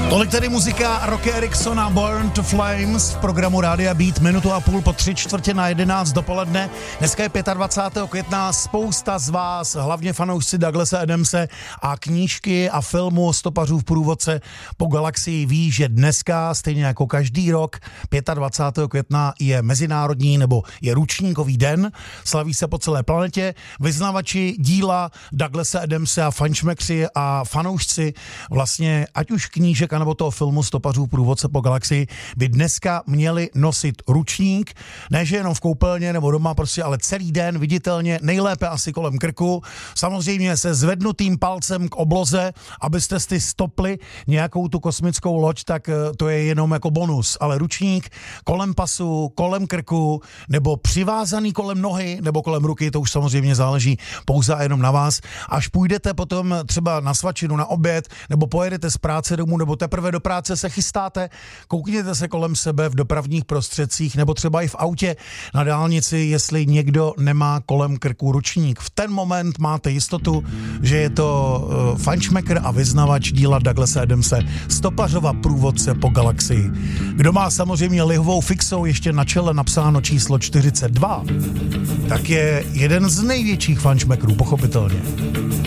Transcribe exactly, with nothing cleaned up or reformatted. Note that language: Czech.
Tolik tedy muzika Rocky Ericksona Born to Flames v programu Rádia Beat, minutu a půl po tři čtvrtě na jedenáct dopoledne. Dneska je dvacátého pátého května, spousta z vás, hlavně fanoušci Douglase Adamse a knížky a filmu Stopařů v průvodce po galaxii ví, že dneska, stejně jako každý rok, dvacátého pátého května je mezinárodní nebo je ručníkový den, slaví se po celé planetě. Vyznavači díla Douglase Adamse a fanšmekři a fanoušci vlastně ať už knížek nebo toho filmu Stopařů průvodce po galaxii by dneska měli nosit ručník, ne že jenom v koupelně nebo doma prostě, ale celý den viditelně, nejlépe asi kolem krku, samozřejmě se zvednutým palcem k obloze, abyste si stopli nějakou tu kosmickou loď, tak to je jenom jako bonus, ale ručník kolem pasu, kolem krku, nebo přivázaný kolem nohy, nebo kolem ruky, to už samozřejmě záleží pouze a jenom na vás. Až půjdete potom třeba na svačinu, na oběd, nebo pojedete z práce domů, nebo teprve do práce se chystáte, koukněte se kolem sebe v dopravních prostředcích nebo třeba i v autě na dálnici, jestli někdo nemá kolem krku ručník. V ten moment máte jistotu, že je to uh, fanšmekr a vyznavač díla Douglase Adamse, Stopařova průvodce po galaxii. Kdo má samozřejmě lihovou fixou ještě na čele napsáno číslo čtyřicet dva, tak je jeden z největších fanšmekrů, pochopitelně.